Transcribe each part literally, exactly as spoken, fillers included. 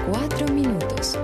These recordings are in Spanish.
cuatro minutos.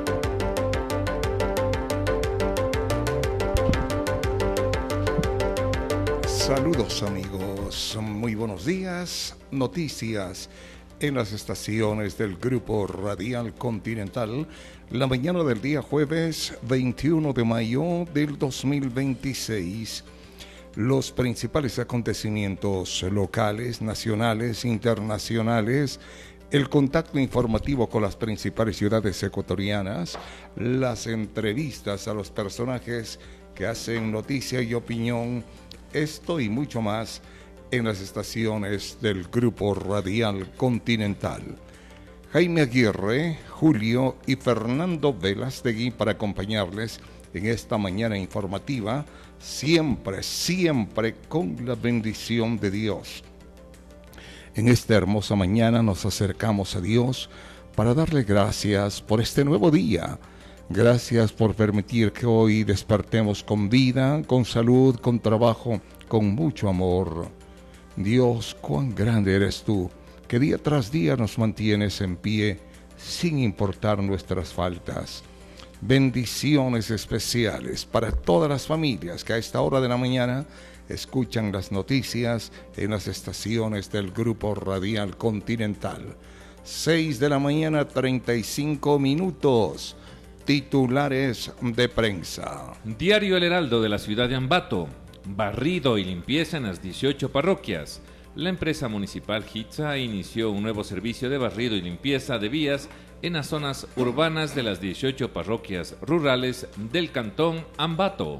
Saludos amigos, muy buenos días. Noticias en las estaciones del Grupo Radial Continental, la mañana del día jueves veintiuno de mayo del dos mil veintiséis. Los principales acontecimientos locales, nacionales, internacionales, el contacto informativo con las principales ciudades ecuatorianas, las entrevistas a los personajes que hacen noticia y opinión, esto y mucho más en las estaciones del Grupo Radial Continental. Jaime Aguirre, Julio y Fernando Velastegui para acompañarles en esta mañana informativa, siempre, siempre con la bendición de Dios. En esta hermosa mañana nos acercamos a Dios para darle gracias por este nuevo día. Gracias por permitir que hoy despertemos con vida, con salud, con trabajo, con mucho amor. Dios, cuán grande eres tú, que día tras día nos mantienes en pie, sin importar nuestras faltas. Bendiciones especiales para todas las familias que a esta hora de la mañana escuchan las noticias en las estaciones del Grupo Radial Continental. seis de la mañana, treinta y cinco minutos. Titulares de prensa. Diario El Heraldo de la ciudad de Ambato. Barrido y limpieza en las dieciocho parroquias. La empresa municipal Hitza inició un nuevo servicio de barrido y limpieza de vías en las zonas urbanas de las dieciocho parroquias rurales del cantón Ambato.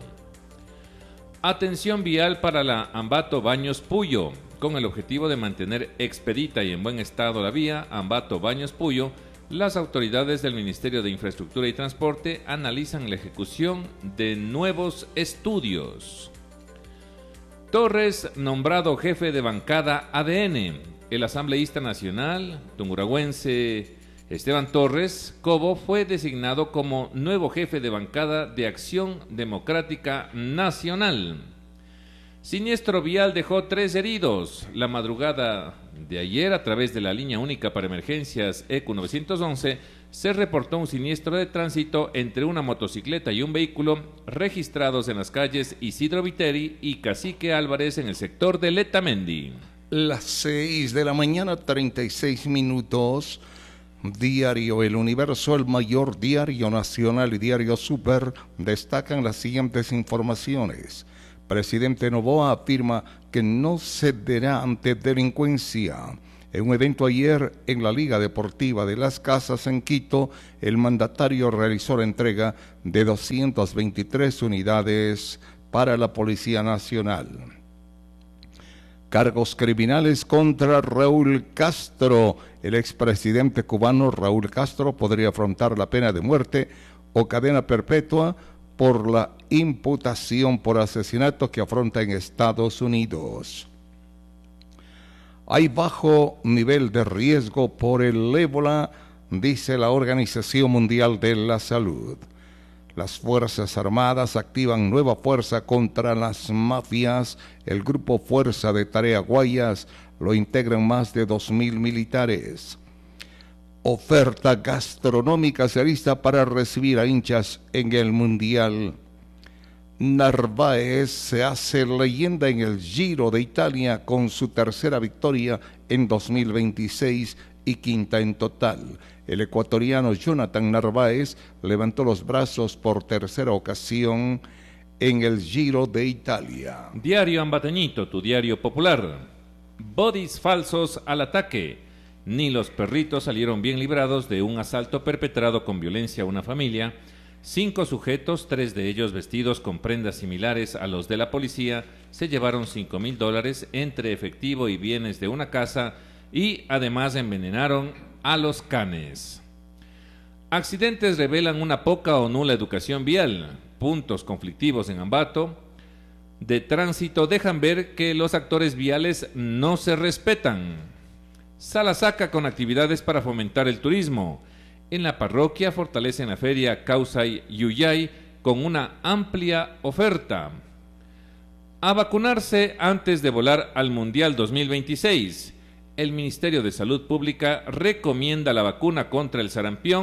Atención vial para la Ambato Baños Puyo. Con el objetivo de mantener expedita y en buen estado la vía Ambato Baños Puyo, las autoridades del Ministerio de Infraestructura y Transporte analizan la ejecución de nuevos estudios. Torres, nombrado jefe de bancada A D N. El asambleísta nacional tungurahüense Esteban Torres Cobo fue designado como nuevo jefe de bancada de Acción Democrática Nacional. Siniestro vial dejó tres heridos. La madrugada de ayer, a través de la línea única para emergencias E Q novecientos once, se reportó un siniestro de tránsito entre una motocicleta y un vehículo registrados en las calles Isidro Viteri y Cacique Álvarez en el sector de Letamendi. Las seis de la mañana, treinta y seis minutos. Diario El Universo, el mayor diario nacional y diario Super destacan las siguientes informaciones. Presidente Noboa afirma que no cederá ante delincuencia. En un evento ayer en la Liga Deportiva de Las Casas en Quito, el mandatario realizó la entrega de doscientas veintitrés unidades para la Policía Nacional. Cargos criminales contra Raúl Castro. El expresidente cubano Raúl Castro podría afrontar la pena de muerte o cadena perpetua por la imputación por asesinato que afronta en Estados Unidos. Hay bajo nivel de riesgo por el ébola, dice la Organización Mundial de la Salud. Las Fuerzas Armadas activan nueva fuerza contra las mafias. El grupo Fuerza de Tarea Guayas lo integran más de dos mil militares. Oferta gastronómica se alista para recibir a hinchas en el Mundial. Narváez se hace leyenda en el Giro de Italia con su tercera victoria en dos mil veintiséis y quinta en total. El ecuatoriano Jonathan Narváez levantó los brazos por tercera ocasión en el Giro de Italia. Diario Ambateñito, tu diario popular. Bodis falsos al ataque. Ni los perritos salieron bien librados de un asalto perpetrado con violencia a una familia. Cinco sujetos, tres de ellos vestidos con prendas similares a los de la policía, se llevaron cinco mil dólares entre efectivo y bienes de una casa y además envenenaron a los canes. Accidentes revelan una poca o nula educación vial. Puntos conflictivos en Ambato de tránsito dejan ver que los actores viales no se respetan. Salasaca con actividades para fomentar el turismo. En la parroquia fortalecen la feria Causay Yuyay con una amplia oferta. A vacunarse antes de volar al Mundial dos mil veintiséis. El Ministerio de Salud Pública recomienda la vacuna contra el sarampión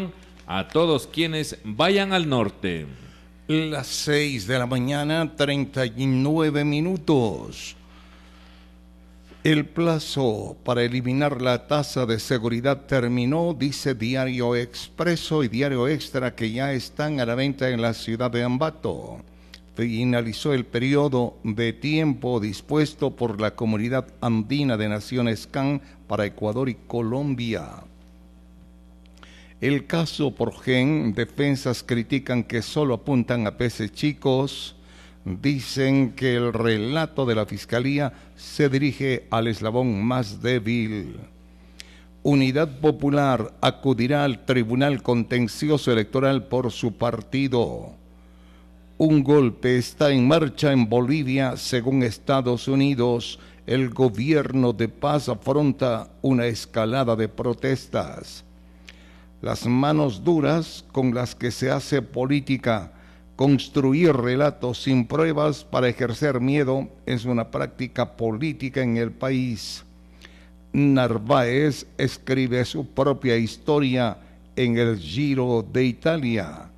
a todos quienes vayan al norte. Las seis de la mañana, treinta y nueve minutos. El plazo para eliminar la tasa de seguridad terminó, dice Diario Expreso y Diario Extra, que ya están a la venta en la ciudad de Ambato. Finalizó el periodo de tiempo dispuesto por la Comunidad Andina de Naciones C A N para Ecuador y Colombia. El caso Porgen, defensas critican que solo apuntan a peces chicos. Dicen que el relato de la Fiscalía se dirige al eslabón más débil. Unidad Popular acudirá al Tribunal Contencioso Electoral por su partido. Un golpe está en marcha en Bolivia, según Estados Unidos. El gobierno de paz afronta una escalada de protestas. Las manos duras con las que se hace política, construir relatos sin pruebas para ejercer miedo, es una práctica política en el país. Narváez escribe su propia historia en el Giro de Italia.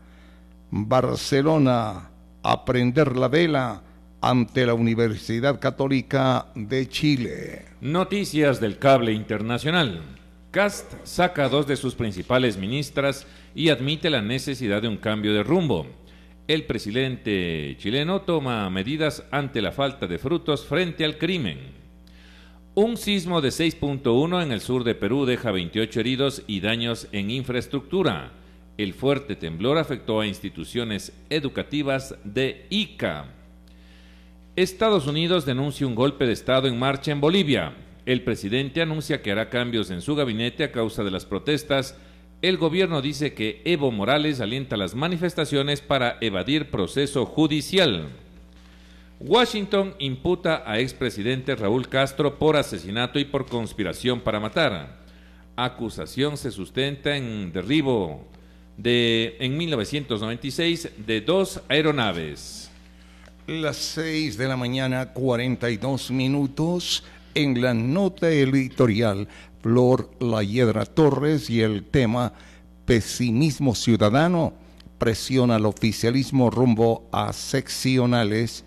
Barcelona, a prender la vela ante la Universidad Católica de Chile. Noticias del cable internacional. Cast saca a dos de sus principales ministras y admite la necesidad de un cambio de rumbo. El presidente chileno toma medidas ante la falta de frutos frente al crimen. Un sismo de seis punto uno en el sur de Perú deja veintiocho heridos y daños en infraestructura. El fuerte temblor afectó a instituciones educativas de Ica. Estados Unidos denuncia un golpe de Estado en marcha en Bolivia. El presidente anuncia que hará cambios en su gabinete a causa de las protestas. El gobierno dice que Evo Morales alienta las manifestaciones para evadir proceso judicial. Washington imputa a expresidente Raúl Castro por asesinato y por conspiración para matar. Acusación se sustenta en derribo de, en mil novecientos noventa y seis de dos aeronaves. Las seis de la mañana, cuarenta y dos minutos. En la nota editorial, Flor Layedra Torres y el tema Pesimismo Ciudadano presiona al oficialismo rumbo a seccionales.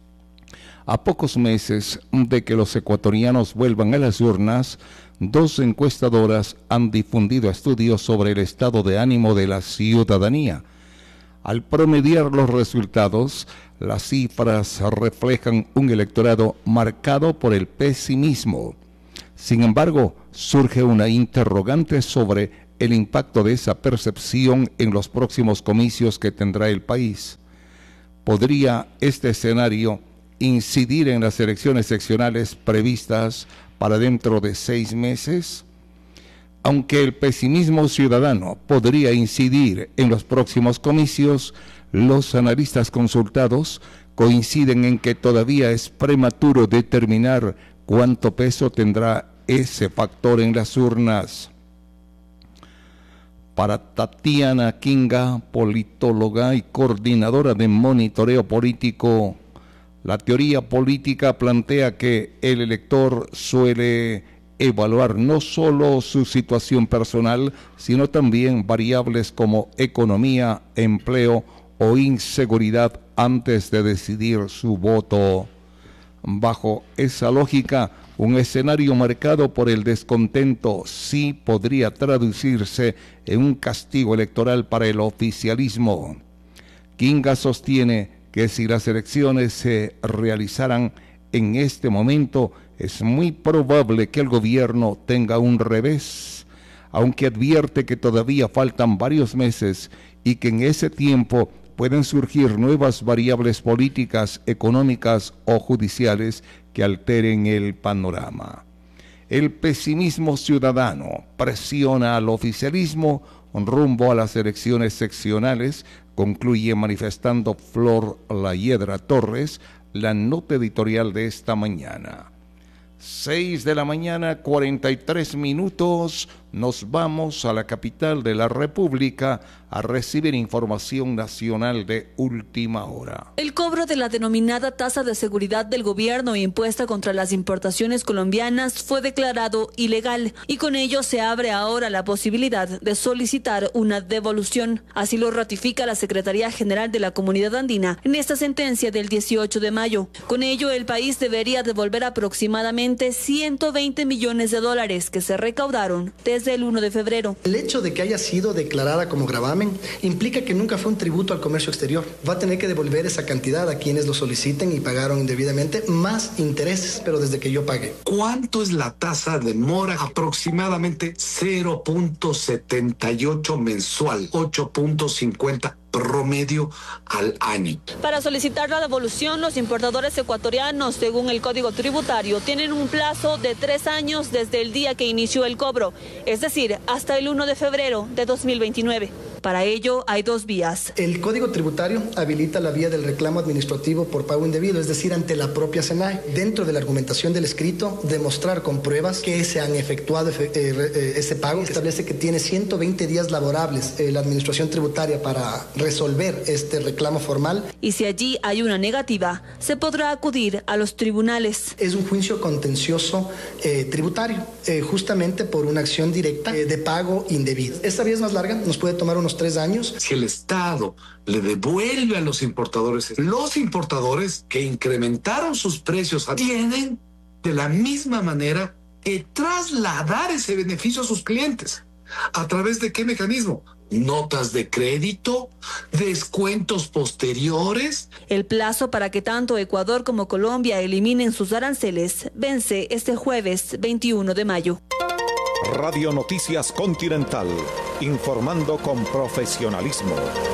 A pocos meses de que los ecuatorianos vuelvan a las urnas, dos encuestadoras han difundido estudios sobre el estado de ánimo de la ciudadanía. Al promediar los resultados, las cifras reflejan un electorado marcado por el pesimismo. Sin embargo, surge una interrogante sobre el impacto de esa percepción en los próximos comicios que tendrá el país. ¿Podría este escenario incidir en las elecciones seccionales previstas para dentro de seis meses? Aunque el pesimismo ciudadano podría incidir en los próximos comicios, los analistas consultados coinciden en que todavía es prematuro determinar cuánto peso tendrá ese factor en las urnas. Para Tatiana Kinga, politóloga y coordinadora de monitoreo político, la teoría política plantea que el elector suele evaluar no solo su situación personal, sino también variables como economía, empleo o inseguridad antes de decidir su voto. Bajo esa lógica, un escenario marcado por el descontento sí podría traducirse en un castigo electoral para el oficialismo. Kinga sostiene que si las elecciones se realizaran en este momento, es muy probable que el gobierno tenga un revés, aunque advierte que todavía faltan varios meses y que en ese tiempo pueden surgir nuevas variables políticas, económicas o judiciales que alteren el panorama. El pesimismo ciudadano presiona al oficialismo rumbo a las elecciones seccionales, concluye manifestando Flor Layedra Torres, la nota editorial de esta mañana. Seis de la mañana, cuarenta y tres minutos. nos vamos a la capital de la República a recibir información nacional de última hora. El cobro de la denominada tasa de seguridad del gobierno impuesta contra las importaciones colombianas fue declarado ilegal y con ello se abre ahora la posibilidad de solicitar una devolución. Así lo ratifica la Secretaría General de la Comunidad Andina en esta sentencia del dieciocho de mayo. Con ello, el país debería devolver aproximadamente ciento veinte millones de dólares que se recaudaron desde el uno de febrero. El hecho de que haya sido declarada como gravamen implica que nunca fue un tributo al comercio exterior. Va a tener que devolver esa cantidad a quienes lo soliciten y pagaron indebidamente, más intereses, pero desde que yo pagué. ¿Cuánto es la tasa de mora? Aproximadamente cero punto setenta y ocho mensual, ocho punto cincuenta promedio al año. Para solicitar la devolución, los importadores ecuatorianos, según el Código Tributario, tienen un plazo de tres años desde el día que inició el cobro, es decir, hasta el uno de febrero de dos mil veintinueve. Para ello hay dos vías. El Código Tributario habilita la vía del reclamo administrativo por pago indebido, es decir, ante la propia SENAE. Dentro de la argumentación del escrito, demostrar con pruebas que se han efectuado eh, eh, ese pago. Establece que tiene ciento veinte días laborables eh, la administración tributaria para resolver este reclamo formal. Y si allí hay una negativa, se podrá acudir a los tribunales. Es un juicio contencioso eh, tributario, eh, justamente por una acción directa eh, de pago indebido. Esta vía es más larga, nos puede tomar unos tres años. Si el Estado le devuelve a los importadores, los importadores que incrementaron sus precios tienen de la misma manera que trasladar ese beneficio a sus clientes. ¿A través de qué mecanismo? Notas de crédito, descuentos posteriores. El plazo para que tanto Ecuador como Colombia eliminen sus aranceles vence este jueves veintiuno de mayo. Radio Noticias Continental, informando con profesionalismo.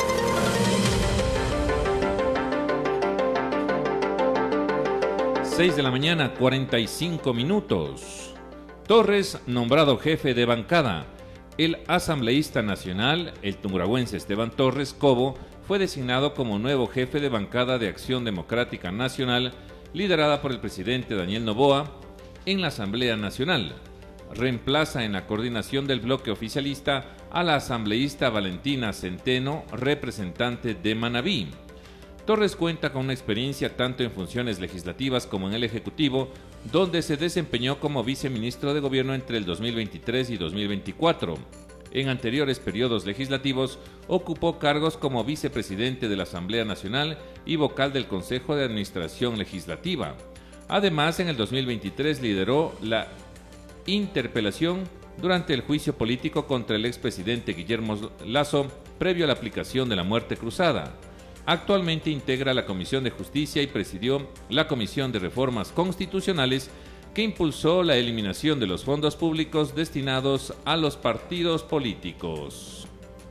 seis de la mañana, cuarenta y cinco minutos. Torres, nombrado jefe de bancada. El asambleísta nacional, el tumuragüense Esteban Torres Cobo, fue designado como nuevo jefe de bancada de Acción Democrática Nacional, liderada por el presidente Daniel Noboa, en la Asamblea Nacional. Reemplaza en la coordinación del bloque oficialista a la asambleísta Valentina Centeno, representante de Manabí. Torres cuenta con una experiencia tanto en funciones legislativas como en el Ejecutivo, donde se desempeñó como viceministro de Gobierno entre el dos mil veintitrés y dos mil veinticuatro. En anteriores periodos legislativos ocupó cargos como vicepresidente de la Asamblea Nacional y vocal del Consejo de Administración Legislativa. Además, en el dos mil veintitrés lideró la interpelación durante el juicio político contra el expresidente Guillermo Lasso, previo a la aplicación de la muerte cruzada. Actualmente integra la Comisión de Justicia y presidió la Comisión de Reformas Constitucionales que impulsó la eliminación de los fondos públicos destinados a los partidos políticos.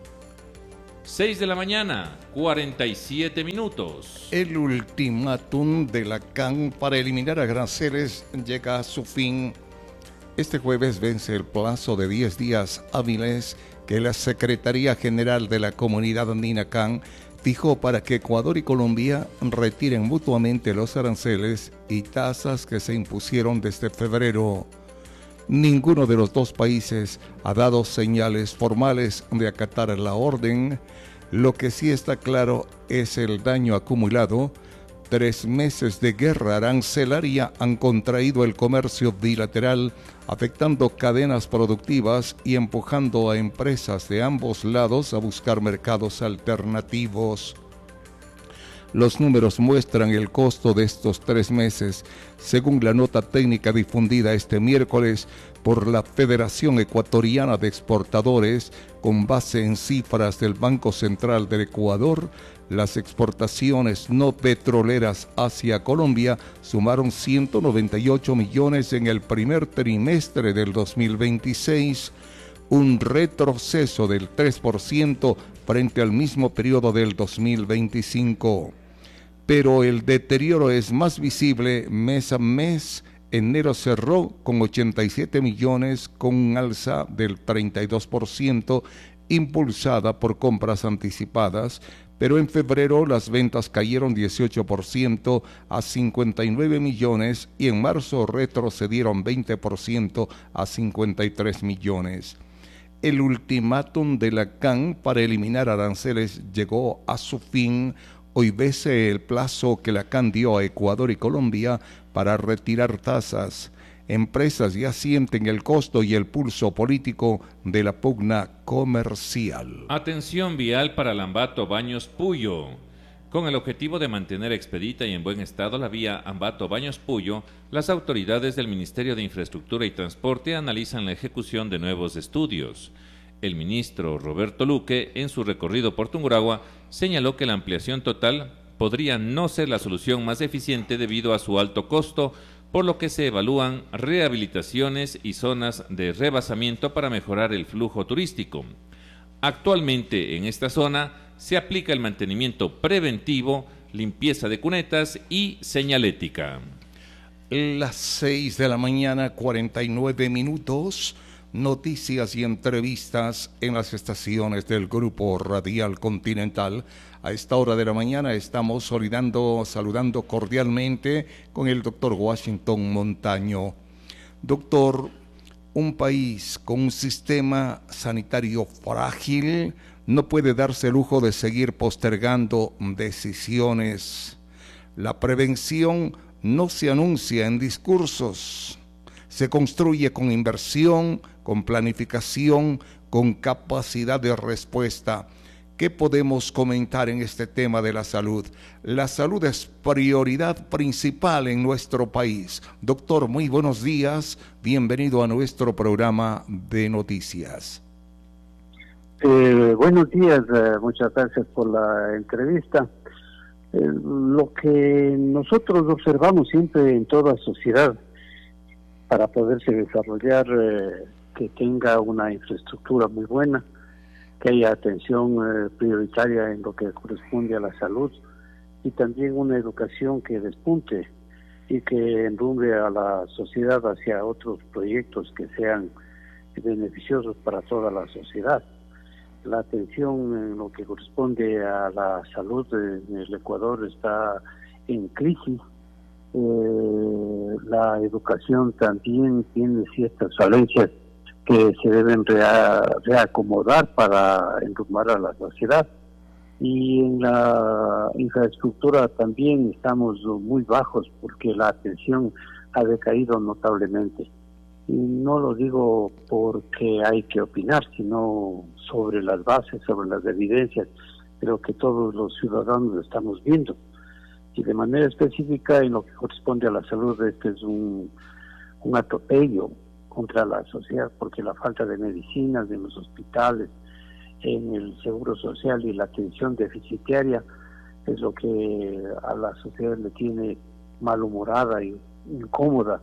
seis de la mañana, cuarenta y siete minutos. El ultimátum de la C A N para eliminar aranceles llega a su fin. Este jueves vence el plazo de diez días hábiles que la Secretaría General de la Comunidad Andina C A N fijó para que Ecuador y Colombia retiren mutuamente los aranceles y tasas que se impusieron desde febrero. Ninguno de los dos países ha dado señales formales de acatar la orden. Lo que sí está claro es el daño acumulado. Tres meses de guerra arancelaria han contraído el comercio bilateral, afectando cadenas productivas y empujando a empresas de ambos lados a buscar mercados alternativos. Los números muestran el costo de estos tres meses, según la nota técnica difundida este miércoles por la Federación Ecuatoriana de Exportadores, con base en cifras del Banco Central del Ecuador. Las exportaciones no petroleras hacia Colombia sumaron ciento noventa y ocho millones en el primer trimestre del dos mil veintiséis, un retroceso del tres por ciento frente al mismo periodo del dos mil veinticinco. Pero el deterioro es más visible mes a mes. Enero cerró con ochenta y siete millones, con un alza del treinta y dos por ciento, impulsada por compras anticipadas, pero en febrero las ventas cayeron dieciocho por ciento a cincuenta y nueve millones y en marzo retrocedieron veinte por ciento a cincuenta y tres millones. El ultimátum de la C A N para eliminar aranceles llegó a su fin. Hoy vence el plazo que la C A N dio a Ecuador y Colombia para retirar tasas. Empresas ya sienten el costo y el pulso político de la pugna comercial. Atención vial para Ambato Baños Puyo. Con el objetivo de mantener expedita y en buen estado la vía Ambato Baños Puyo, las autoridades del Ministerio de Infraestructura y Transporte analizan la ejecución de nuevos estudios. El ministro Roberto Luque, en su recorrido por Tungurahua, señaló que la ampliación total podría no ser la solución más eficiente debido a su alto costo, por lo que se evalúan rehabilitaciones y zonas de rebasamiento para mejorar el flujo turístico. Actualmente en esta zona se aplica el mantenimiento preventivo, limpieza de cunetas y señalética. Las seis de la mañana, cuarenta y nueve minutos, noticias y entrevistas en las estaciones del Grupo Radial Continental. A esta hora de la mañana estamos saludando, saludando cordialmente con el doctor Washington Montaño. Doctor, un país con un sistema sanitario frágil no puede darse el lujo de seguir postergando decisiones. La prevención no se anuncia en discursos, se construye con inversión, con planificación, con capacidad de respuesta. ¿Qué podemos comentar en este tema de la salud? La salud es prioridad principal en nuestro país. Doctor, muy buenos días. Bienvenido a nuestro programa de noticias. Eh, buenos días, eh, muchas gracias por la entrevista. Eh, lo que nosotros observamos siempre en toda sociedad, para poderse desarrollar, eh, que tenga una infraestructura muy buena, que haya atención eh, prioritaria en lo que corresponde a la salud y también una educación que despunte y que enrumbe a la sociedad hacia otros proyectos que sean beneficiosos para toda la sociedad. La atención en lo que corresponde a la salud en el Ecuador está en crisis. Eh, la educación también tiene ciertas falencias que se deben rea, reacomodar para enrumbar a la sociedad. Y en la infraestructura también estamos muy bajos porque la atención ha decaído notablemente. Y no lo digo porque hay que opinar, sino sobre las bases, sobre las evidencias, pero que todos los ciudadanos lo estamos viendo. Y de manera específica en lo que corresponde a la salud, este es un, un atropello contra la sociedad, porque la falta de medicinas en los hospitales, en el seguro social y la atención deficitaria es lo que a la sociedad le tiene malhumorada y incómoda.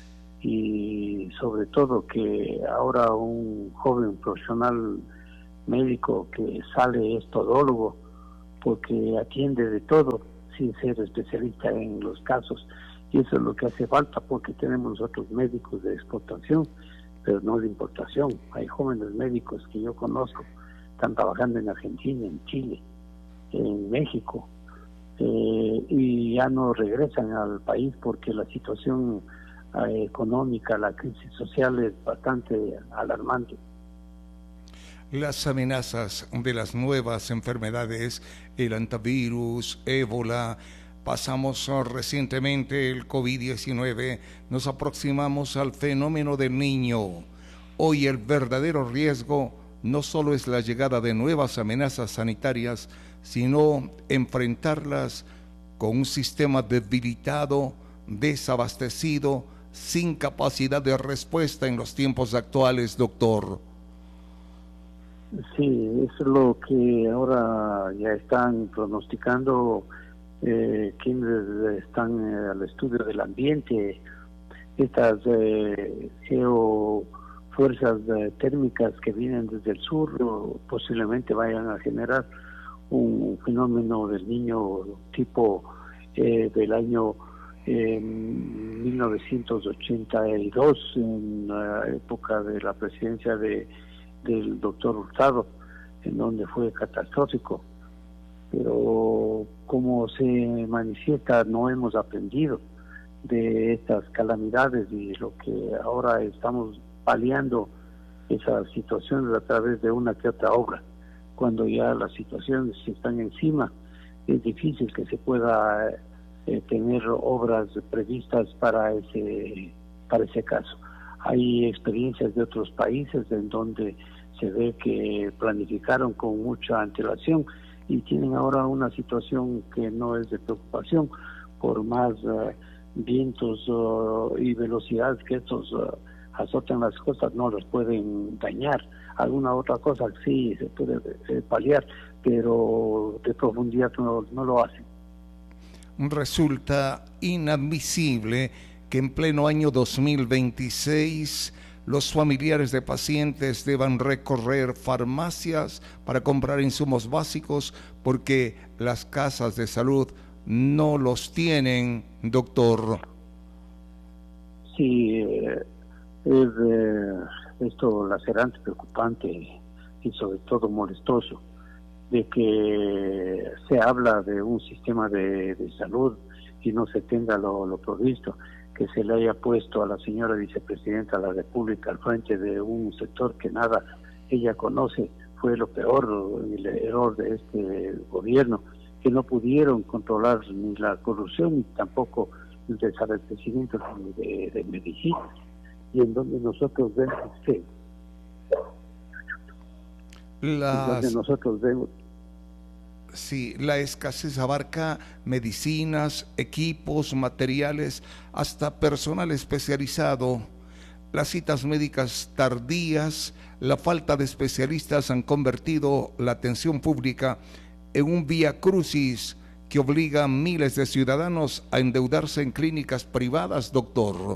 Y sobre todo que ahora un joven profesional médico que sale es todólogo porque atiende de todo sin ser especialista en los casos, y eso es lo que hace falta porque tenemos nosotros médicos de exportación pero no de importación. Hay jóvenes médicos que yo conozco, están trabajando en Argentina, en Chile, en México, eh, y ya no regresan al país porque la situación eh, económica, la crisis social es bastante alarmante. Las amenazas de las nuevas enfermedades, el antivirus, ébola, pasamos recientemente el COVID diecinueve, nos aproximamos al fenómeno del niño. Hoy el verdadero riesgo no solo es la llegada de nuevas amenazas sanitarias, sino enfrentarlas con un sistema debilitado, desabastecido, sin capacidad de respuesta en los tiempos actuales, doctor. Sí, eso es lo que ahora ya están pronosticando eh, quienes están eh, al estudio del ambiente. Estas eh, geofuerzas eh, térmicas que vienen desde el sur o posiblemente vayan a generar un fenómeno del niño tipo eh, del año eh, mil novecientos ochenta y dos, en la época de la presidencia de del doctor Hurtado, en donde fue catastrófico. Pero como se manifiesta, no hemos aprendido de estas calamidades, y lo que ahora estamos paliando esas situaciones a través de una que otra obra. Cuando ya las situaciones están encima, es difícil que se pueda eh, tener obras previstas para ese, para ese caso. Hay experiencias de otros países en donde se ve que planificaron con mucha antelación y tienen ahora una situación que no es de preocupación, por más uh, vientos uh, y velocidades que estos uh, azotan las costas, no los pueden dañar. Alguna otra cosa sí se puede eh, paliar, pero de profundidad no, no lo hacen. Resulta inadmisible que en pleno año dos mil veintiséis los familiares de pacientes deban recorrer farmacias para comprar insumos básicos porque las casas de salud no los tienen, doctor. Sí, eh, es eh, esto lacerante, preocupante y sobre todo molestoso, de que se habla de un sistema de, de salud y no se tenga lo, lo provisto, que se le haya puesto a la señora vicepresidenta de la República al frente de un sector que nada ella conoce. Fue lo peor, el error de este gobierno, que no pudieron controlar ni la corrupción ni tampoco el desabastecimiento de, de medicinas, y en donde nosotros vemos que Las... en donde nosotros vemos Sí, la escasez abarca medicinas, equipos, materiales, hasta personal especializado. Las citas médicas tardías, la falta de especialistas han convertido la atención pública en un vía crucis que obliga a miles de ciudadanos a endeudarse en clínicas privadas, doctor.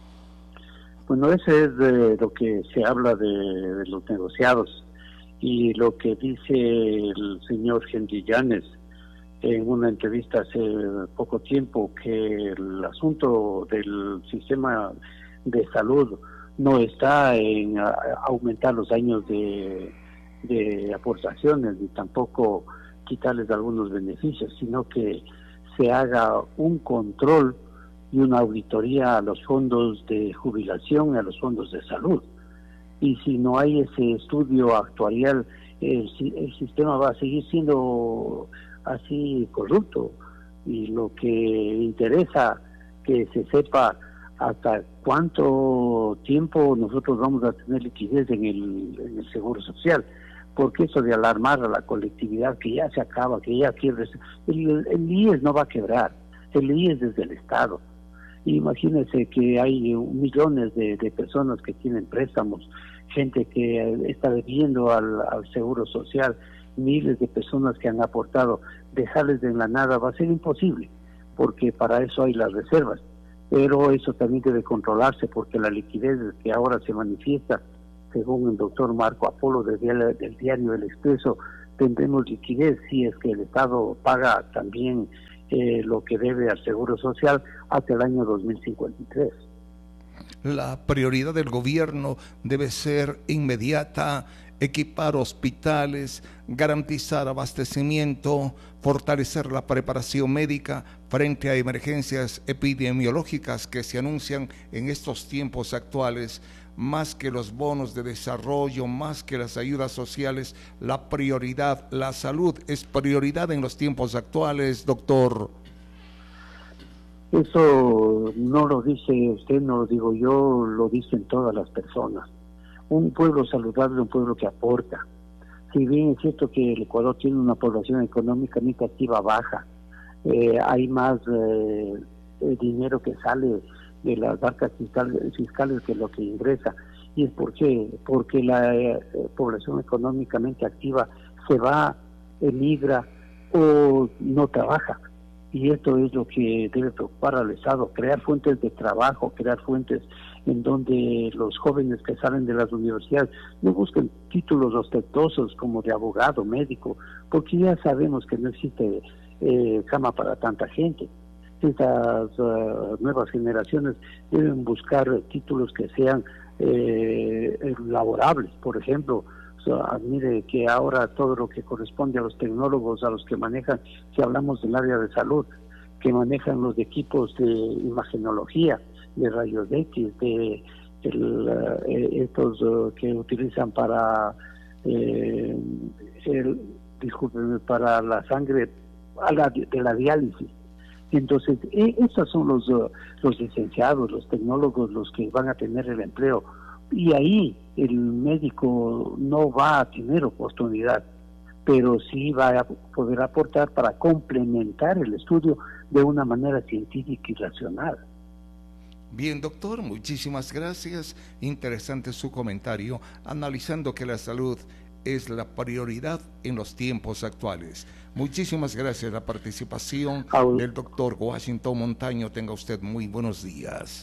Bueno, ese es de lo que se habla de, de los negociados. Y lo que dice el señor Henry Llanes en una entrevista hace poco tiempo, que el asunto del sistema de salud no está en a, aumentar los años de, de aportaciones ni tampoco quitarles algunos beneficios, sino que se haga un control y una auditoría a los fondos de jubilación y a los fondos de salud. Y si no hay ese estudio actuarial, el, el sistema va a seguir siendo así corrupto, y lo que interesa que se sepa hasta cuánto tiempo nosotros vamos a tener liquidez en el, en el Seguro Social, porque eso de alarmar a la colectividad que ya se acaba, que ya quiebra, el, el I E S no va a quebrar, el I E S es del Estado. Imagínense que hay millones de, de personas que tienen préstamos, gente que está debiendo al, al Seguro Social, miles de personas que han aportado. Dejarles de la nada va a ser imposible, porque para eso hay las reservas, pero eso también debe controlarse, porque la liquidez que ahora se manifiesta, según el doctor Marco Apolo del diario, del diario El Expreso, tendremos liquidez si es que el Estado paga también Eh, lo que debe al Seguro Social hasta el año dos mil cincuenta y tres. La prioridad del gobierno debe ser inmediata: equipar hospitales, garantizar abastecimiento, fortalecer la preparación médica frente a emergencias epidemiológicas que se anuncian en estos tiempos actuales. Más que los bonos de desarrollo, más que las ayudas sociales, la prioridad, la salud es prioridad en los tiempos actuales, doctor. Eso no lo dice usted, no lo digo yo, lo dicen todas las personas. Un pueblo saludable es un pueblo que aporta. Si bien es cierto que el Ecuador tiene una población económicamente activa baja, eh, hay más eh, dinero que sale de las arcas fiscales, fiscales que lo que ingresa. ¿Y es por qué? Porque la eh, población económicamente activa se va, emigra o no trabaja. Y esto es lo que debe preocupar al Estado: crear fuentes de trabajo, crear fuentes en donde los jóvenes que salen de las universidades no busquen títulos ostentosos como de abogado, médico, porque ya sabemos que no existe eh, cama para tanta gente. Estas uh, nuevas generaciones deben buscar títulos que sean eh, laborables. Por ejemplo, so, mire que ahora todo lo que corresponde a los tecnólogos, a los que manejan, si hablamos del área de salud, que manejan los equipos de imagenología, de rayos X, de el, uh, estos uh, que utilizan para eh, el, discúlpenme, para la sangre a la, de la diálisis. Entonces, eh, estos son los, uh, los licenciados, los tecnólogos, los que van a tener el empleo. Y ahí el médico no va a tener oportunidad, pero sí va a poder aportar para complementar el estudio de una manera científica y racional. Bien, doctor, muchísimas gracias. Interesante su comentario, analizando que la salud es la prioridad en los tiempos actuales. Muchísimas gracias la participación del doctor Washington Montaño. Tenga usted muy buenos días.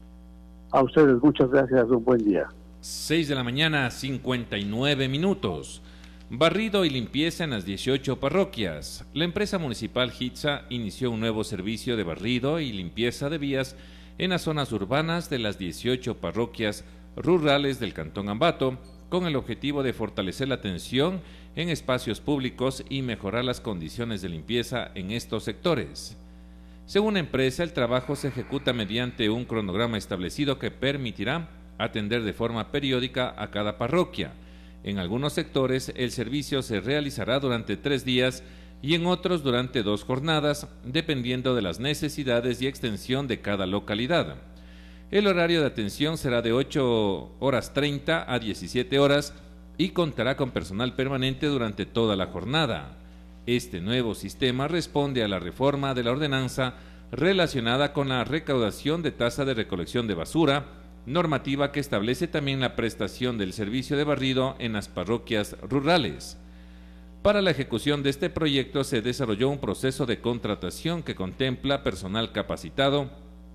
A ustedes muchas gracias, un buen día. seis de la mañana, cincuenta y nueve minutos. Barrido y limpieza en las dieciocho parroquias. La empresa municipal HITSA inició un nuevo servicio de barrido y limpieza de vías en las zonas urbanas de las dieciocho parroquias rurales del Cantón Ambato, con el objetivo de fortalecer la atención en espacios públicos y mejorar las condiciones de limpieza en estos sectores. Según la empresa, el trabajo se ejecuta mediante un cronograma establecido que permitirá atender de forma periódica a cada parroquia. En algunos sectores el servicio se realizará durante tres días y en otros durante dos jornadas, dependiendo de las necesidades y extensión de cada localidad. El horario de atención será de ocho horas treinta a diecisiete horas y contará con personal permanente durante toda la jornada. Este nuevo sistema responde a la reforma de la ordenanza relacionada con la recaudación de tasa de recolección de basura, normativa que establece también la prestación del servicio de barrido en las parroquias rurales. Para la ejecución de este proyecto se desarrolló un proceso de contratación que contempla personal capacitado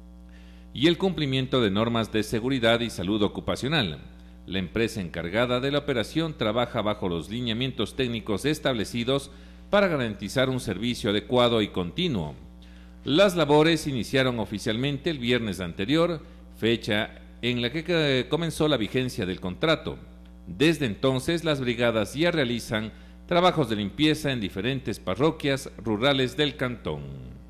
y el cumplimiento de normas de seguridad y salud ocupacional. La empresa encargada de la operación trabaja bajo los lineamientos técnicos establecidos para garantizar un servicio adecuado y continuo. Las labores iniciaron oficialmente el viernes anterior, fecha en la que comenzó la vigencia del contrato. Desde entonces, las brigadas ya realizan trabajos de limpieza en diferentes parroquias rurales del cantón.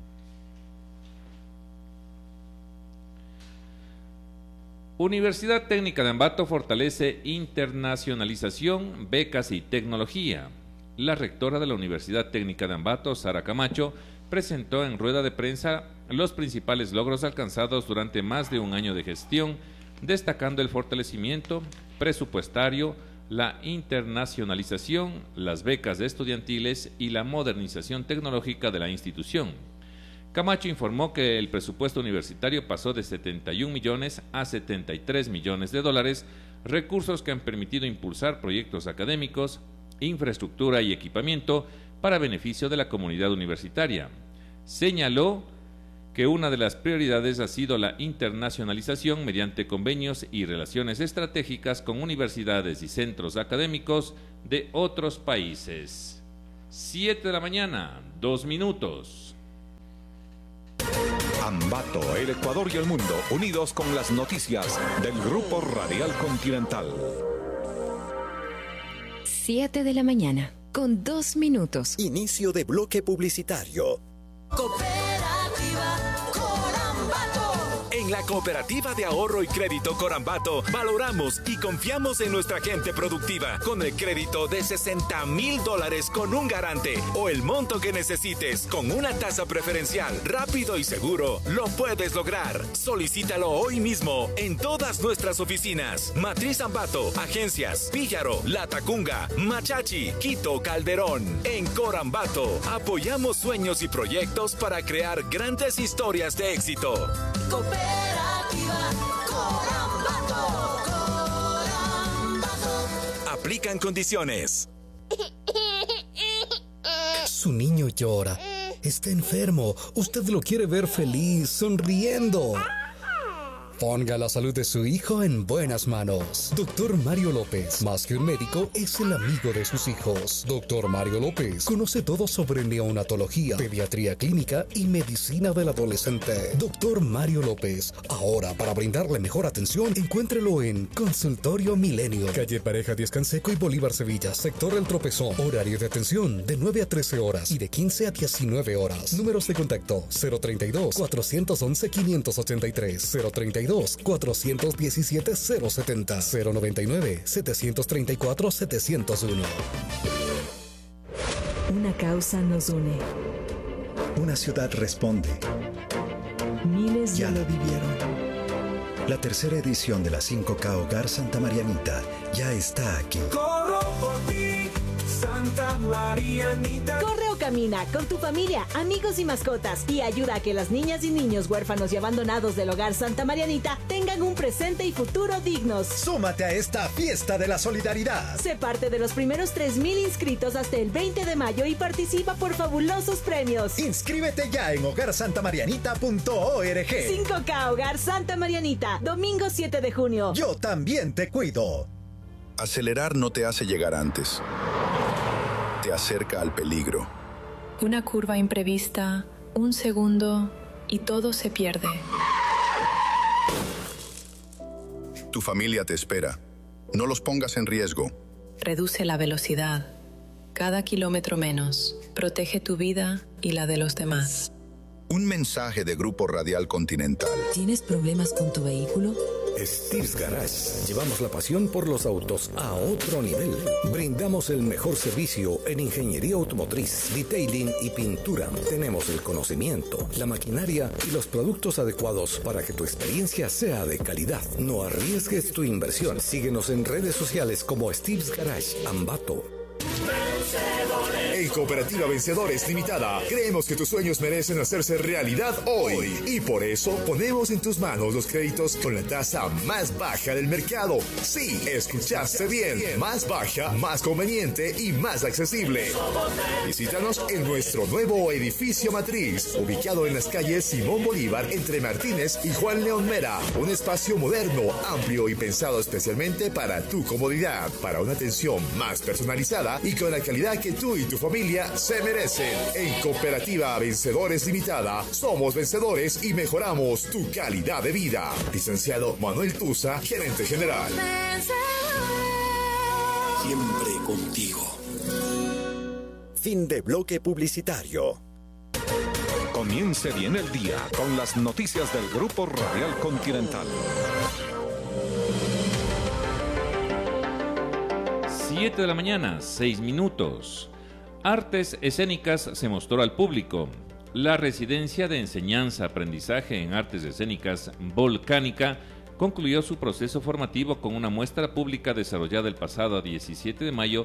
Universidad Técnica de Ambato fortalece internacionalización, becas y tecnología. La rectora de la Universidad Técnica de Ambato, Sara Camacho, presentó en rueda de prensa los principales logros alcanzados durante más de un año de gestión, destacando el fortalecimiento presupuestario, la internacionalización, las becas estudiantiles y la modernización tecnológica de la institución. Camacho informó que el presupuesto universitario pasó de setenta y un millones a setenta y tres millones de dólares, recursos que han permitido impulsar proyectos académicos, infraestructura y equipamiento para beneficio de la comunidad universitaria. Señaló que una de las prioridades ha sido la internacionalización mediante convenios y relaciones estratégicas con universidades y centros académicos de otros países. siete de la mañana, dos minutos. Ambato, el Ecuador y el mundo, unidos con las noticias del Grupo Radial Continental. siete de la mañana, con dos minutos. Inicio de bloque publicitario. Cooperativa Corambato. En la Cooperativa de Ahorro y Crédito Corambato valoramos y confiamos en nuestra gente productiva con el crédito de sesenta mil dólares con un garante o el monto que necesites con una tasa preferencial, rápido y seguro. Lo puedes lograr. Solicítalo hoy mismo en todas nuestras oficinas. Matriz Ambato, Agencias, Píllaro, Latacunga, Machachi, Quito, Calderón. En Corambato apoyamos sueños y proyectos para crear grandes historias de éxito. Cooperativa Corambato. Corambato. Aplican condiciones. Su niño llora. Está enfermo. Usted lo quiere ver feliz, sonriendo. Ponga la salud de su hijo en buenas manos. Doctor Mario López, más que un médico, es el amigo de sus hijos. Doctor Mario López conoce todo sobre neonatología, pediatría clínica y medicina del adolescente. Doctor Mario López, ahora para brindarle mejor atención, encuéntrelo en Consultorio Milenio, calle Pareja Díaz Canseco y Bolívar Sevilla, sector El Tropezón. Horario de atención de nueve a trece horas y de quince a diecinueve horas. Números de contacto cero treinta y dos, cuatrocientos once, quinientos ochenta y tres, cero treinta y dos, dos, cuatro uno siete, cero setenta, cero noventa y nueve, setecientos treinta y cuatro, setecientos uno. Una causa nos une. Una ciudad responde. Miles ya de... lo vivieron. La tercera edición de la cinco K Hogar Santa Marianita ya está aquí. Corro por ti, Santa Marianita. Corre o camina con tu familia, amigos y mascotas y ayuda a que las niñas y niños huérfanos y abandonados del Hogar Santa Marianita tengan un presente y futuro dignos. Súmate a esta fiesta de la solidaridad. Sé parte de los primeros tres mil inscritos hasta el veinte de mayo y participa por fabulosos premios. Inscríbete ya en hogar santa marianita punto org. cinco K Hogar Santa Marianita, domingo siete de junio. Yo también te cuido. Acelerar no te hace llegar antes. Te acerca al peligro. Una curva imprevista, un segundo y todo se pierde. Tu familia te espera. No los pongas en riesgo. Reduce la velocidad. Cada kilómetro menos. Protege tu vida y la de los demás. Un mensaje de Grupo Radial Continental. ¿Tienes problemas con tu vehículo? Steve's Garage. Llevamos la pasión por los autos a otro nivel. Brindamos el mejor servicio en ingeniería automotriz, detailing y pintura. Tenemos el conocimiento, la maquinaria y los productos adecuados para que tu experiencia sea de calidad. No arriesgues tu inversión. Síguenos en redes sociales como Steve's Garage Ambato. En Cooperativa Vencedores Limitada, creemos que tus sueños merecen hacerse realidad hoy. Y por eso ponemos en tus manos los créditos con la tasa más baja del mercado. Sí, escuchaste bien. Más baja, más conveniente y más accesible. Visítanos en nuestro nuevo edificio matriz, ubicado en las calles Simón Bolívar, entre Martínez y Juan León Mera. Un espacio moderno, amplio y pensado especialmente para tu comodidad, para una atención más personalizada y con la calidad que tú y tu familia se merecen. En Cooperativa Vencedores Limitada, somos vencedores y mejoramos tu calidad de vida. Licenciado Manuel Tusa, gerente general. Siempre contigo. Fin de bloque publicitario. Comience bien el día con las noticias del Grupo Radial Continental. siete de la mañana, seis minutos. Artes Escénicas se mostró al público. La Residencia de Enseñanza-Aprendizaje en Artes Escénicas Volcánica concluyó su proceso formativo con una muestra pública desarrollada el pasado diecisiete de mayo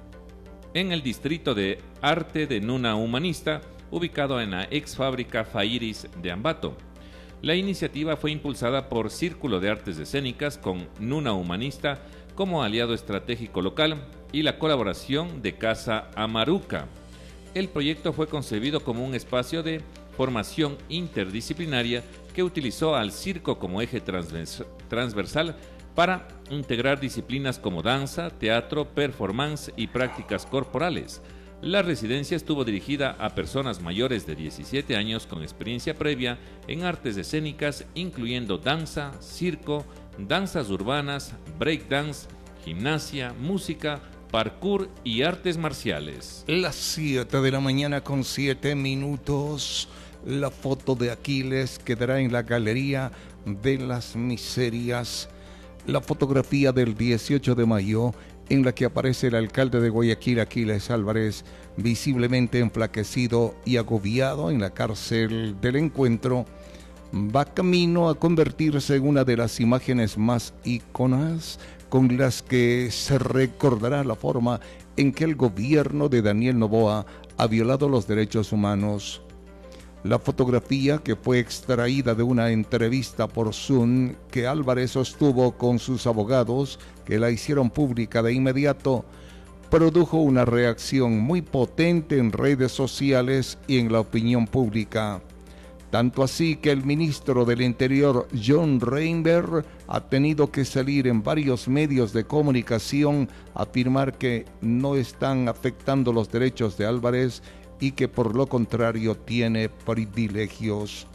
en el Distrito de Arte de Nuna Humanista, ubicado en la ex fábrica Fairis de Ambato. La iniciativa fue impulsada por Círculo de Artes Escénicas con Nuna Humanista como aliado estratégico local y la colaboración de Casa Amaruca. El proyecto fue concebido como un espacio de formación interdisciplinaria que utilizó al circo como eje transvers- transversal para integrar disciplinas como danza, teatro, performance y prácticas corporales. La residencia estuvo dirigida a personas mayores de diecisiete años con experiencia previa en artes escénicas, incluyendo danza, circo, danzas urbanas, breakdance, gimnasia, música, parkour y artes marciales. Las siete de la mañana con siete minutos. La foto de Aquiles quedará en la Galería de las Miserias. La fotografía del dieciocho de mayo, en la que aparece el alcalde de Guayaquil, Aquiles Álvarez, visiblemente enflaquecido y agobiado en la cárcel del Encuentro, va camino a convertirse en una de las imágenes más íconas con las que se recordará la forma en que el gobierno de Daniel Noboa ha violado los derechos humanos. La fotografía, que fue extraída de una entrevista por Zoom que Álvarez sostuvo con sus abogados, que la hicieron pública de inmediato, produjo una reacción muy potente en redes sociales y en la opinión pública. Tanto así que el ministro del Interior, John Reinberg, ha tenido que salir en varios medios de comunicación a afirmar que no están afectando los derechos de Álvarez y que por lo contrario tiene privilegios.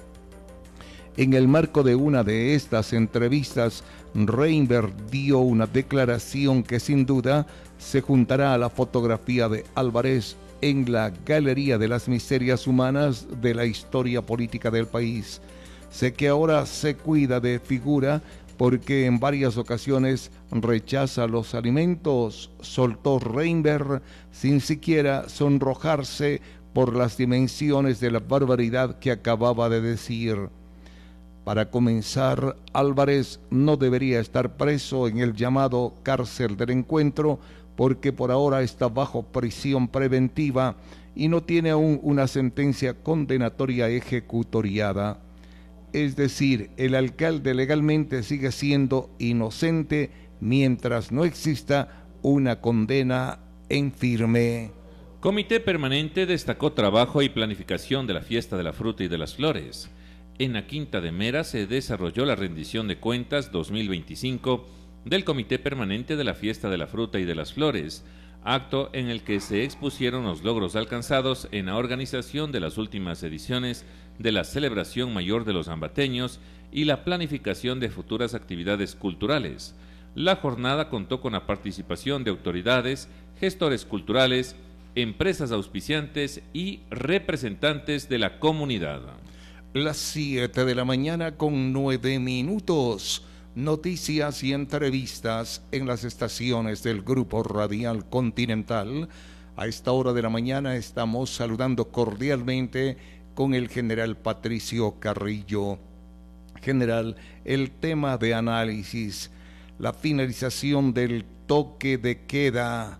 En el marco de una de estas entrevistas, Reinberg dio una declaración que sin duda se juntará a la fotografía de Álvarez en la Galería de las Miserias Humanas de la historia política del país. Sé que ahora se cuida de figura porque en varias ocasiones rechaza los alimentos, soltó Reinberg sin siquiera sonrojarse por las dimensiones de la barbaridad que acababa de decir. Para comenzar, Álvarez no debería estar preso en el llamado cárcel del encuentro porque por ahora está bajo prisión preventiva y no tiene aún una sentencia condenatoria ejecutoriada. Es decir, el alcalde legalmente sigue siendo inocente mientras no exista una condena en firme. Comité Permanente destacó trabajo y planificación de la Fiesta de la Fruta y de las Flores. En la Quinta de Mera se desarrolló la rendición de cuentas dos mil veinticinco del Comité Permanente de la Fiesta de la Fruta y de las Flores, acto en el que se expusieron los logros alcanzados en la organización de las últimas ediciones de la celebración mayor de los ambateños y la planificación de futuras actividades culturales. La jornada contó con la participación de autoridades, gestores culturales, empresas auspiciantes y representantes de la comunidad. Las siete de la mañana con nueve minutos. Noticias y entrevistas en las estaciones del Grupo Radial Continental. A esta hora de la mañana estamos saludando cordialmente con el general Patricio Carrillo. General, el tema de análisis, la finalización del toque de queda.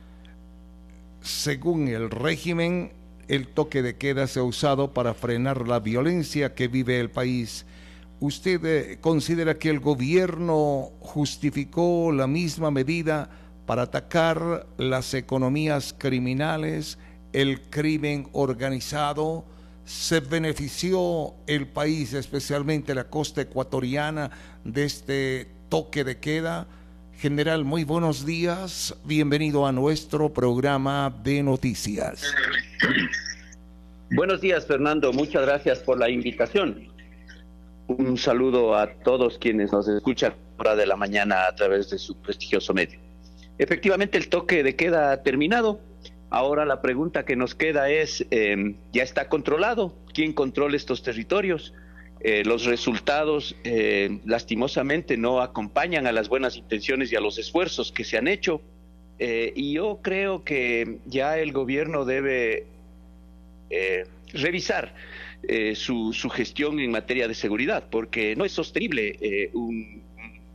Según el régimen, el toque de queda se ha usado para frenar la violencia que vive el país. ¿Usted eh, considera que el gobierno justificó la misma medida para atacar las economías criminales, el crimen organizado? ¿Se benefició el país, especialmente la costa ecuatoriana, de este toque de queda? General, muy buenos días. Bienvenido a nuestro programa de noticias. Buenos días, Fernando. Muchas gracias por la invitación. Un saludo a todos quienes nos escuchan a la hora de la mañana a través de su prestigioso medio. Efectivamente, el toque de queda ha terminado. Ahora la pregunta que nos queda es, eh, ¿ya está controlado? ¿Quién controla estos territorios? Eh, los resultados, eh, lastimosamente, no acompañan a las buenas intenciones y a los esfuerzos que se han hecho. Eh, y yo creo que ya el gobierno debe eh, revisar eh, su, su gestión en materia de seguridad, porque no es sostenible eh, un,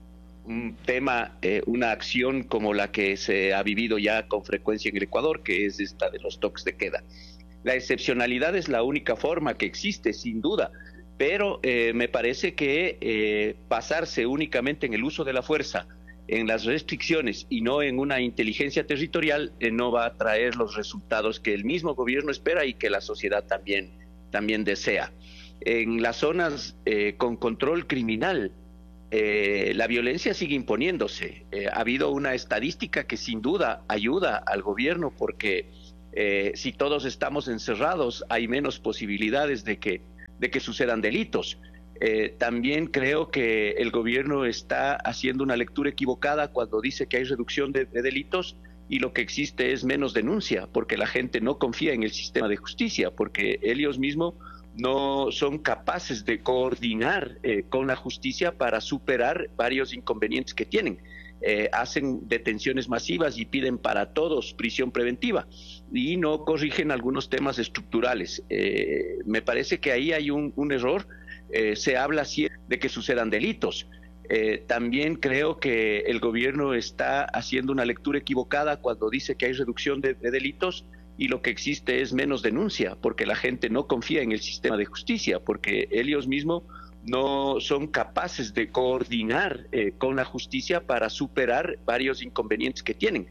un tema, eh, una acción como la que se ha vivido ya con frecuencia en el Ecuador, que es esta de los toques de queda. La excepcionalidad es la única forma que existe, sin duda, pero eh, me parece que eh, basarse únicamente en el uso de la fuerza, en las restricciones y no en una inteligencia territorial, eh, no va a traer los resultados que el mismo gobierno espera y que la sociedad también, también desea. En las zonas eh, con control criminal, eh, la violencia sigue imponiéndose. Eh, ha habido una estadística que sin duda ayuda al gobierno porque eh, si todos estamos encerrados hay menos posibilidades de que de que sucedan delitos. Eh, también creo que el gobierno está haciendo una lectura equivocada cuando dice que hay reducción de, de delitos y lo que existe es menos denuncia, porque la gente no confía en el sistema de justicia, porque ellos mismos no son capaces de coordinar eh, con la justicia para superar varios inconvenientes que tienen. Eh, hacen detenciones masivas y piden para todos prisión preventiva y no corrigen algunos temas estructurales. Eh, me parece que ahí hay un, un error. Eh, se habla siempre de que sucedan delitos. Eh, también creo que el gobierno está haciendo una lectura equivocada cuando dice que hay reducción de, de delitos y lo que existe es menos denuncia, porque la gente no confía en el sistema de justicia, porque ellos mismos no son capaces de coordinar eh, con la justicia para superar varios inconvenientes que tienen.